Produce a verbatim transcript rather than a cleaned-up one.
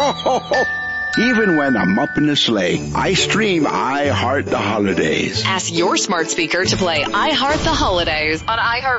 ho, ho, ho. Even when I'm up in the sleigh, I stream I Heart the Holidays. Ask your smart speaker to play I Heart the Holidays on iHeart